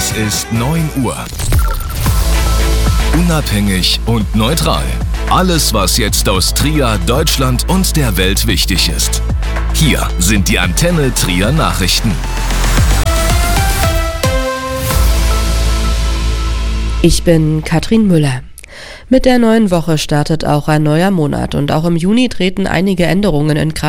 Es ist 9 Uhr. Unabhängig und neutral. Alles, was jetzt aus Trier, Deutschland und der Welt wichtig ist. Hier sind die Antenne Trier Nachrichten. Ich bin Katrin Müller. Mit der neuen Woche startet auch ein neuer Monat und auch im Juni treten einige Änderungen in Kraft.